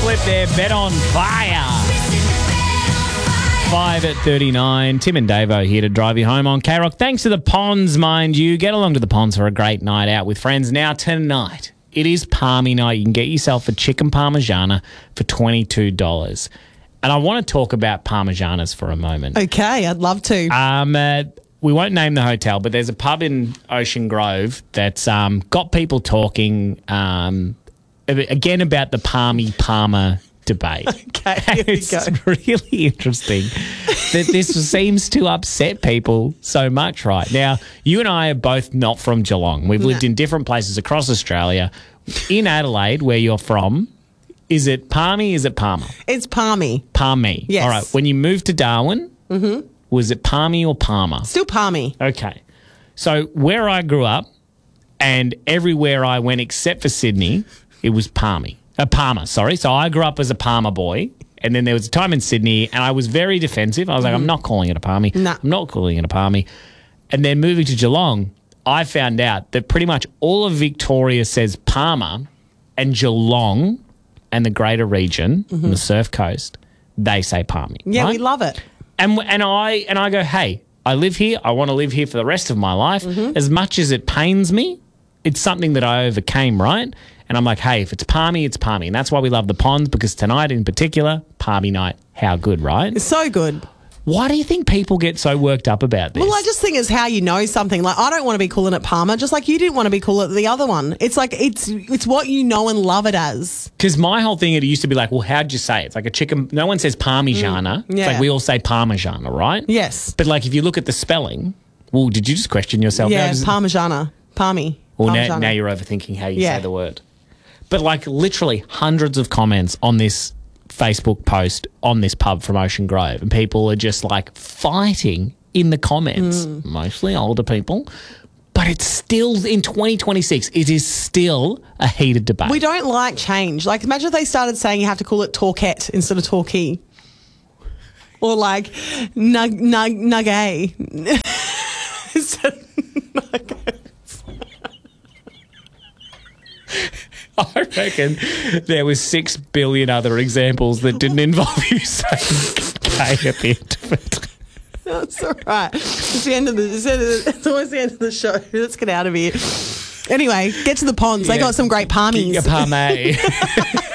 flip there. Bet on fire. 5:39. Tim and Davo here to drive you home on K-Rock. Thanks to the Ponds, mind you. Get along to the Ponds for a great night out with friends. Now, tonight, it is Palmy night. You can get yourself a chicken parmigiana for $22. And I want to talk about parmigianas for a moment. Okay, I'd love to. We won't name the hotel, but there's a pub in Ocean Grove that's got people talking again about the Palmer debate. Okay, here we It's go. really interesting that this seems to upset people so much right now. You and I are both not from Geelong. We've lived in different places across Australia. In Adelaide, where you're from, is it Palmy? Is it Palmer? It's Palmy. Palmy. Yes. All right. When you moved to Darwin, was it Palmy or Palmer? Still Palmy. Okay. So where I grew up and everywhere I went except for Sydney, it was Palmy. Palmer, sorry. So I grew up as a Palmer boy, and then there was a time in Sydney and I was very defensive. I was like, I'm not calling it a Palmy. No. I'm not calling it a Palmy. And then moving to Geelong, I found out that pretty much all of Victoria says Palmer, and Geelong and the greater region, and the Surf Coast, they say Palmy. Yeah, right? we love it. And I go, hey, I live here. I want to live here for the rest of my life. As much as it pains me, it's something that I overcame, right? And I'm like, hey, if it's Palmy, it's Palmy. And that's why we love the Ponds, because tonight in particular, Palmy night, how good, right? It's so good. Why do you think people get so worked up about this? Well, I just think it's how you know something. Like, I don't want to be calling it Palmer, just like you didn't want to be calling it the other one. It's like, it's what you know and love it as. Because my whole thing, it used to be like, well, how'd you say it? It's like a chicken. No one says Parmigiana. It's yeah. like we all say Parmigiana, right? Yes. But like if you look at the spelling, well, did you just question yourself? Yeah, now? Parmigiana. Palmy. Well, Parmigiana. now you're overthinking how you Yeah. say the word. But like literally hundreds of comments on this Facebook post on this pub from Ocean Grove, and people are just like fighting in the comments, mostly older people. But it's still in 2026, it is still a heated debate. We don't like change. Like, imagine if they started saying you have to call it Torquette instead of Torquay. Or like Nugget. Instead of Nuggets. I reckon there was 6 billion other examples that didn't involve you saying K at the end of it. That's all right. It's the end of it's always the end of the show. Let's get out of here. Anyway, get to the Ponds. They Yeah. got some great palmies. Your palme.